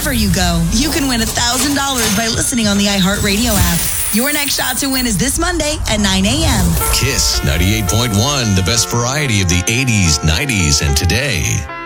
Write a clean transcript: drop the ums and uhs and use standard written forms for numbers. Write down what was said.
wherever you go, you can win $1,000 by listening on the iHeartRadio app. Your next shot to win is this Monday at 9 a.m. Kiss 98.1, the best variety of the 80s, 90s, and today.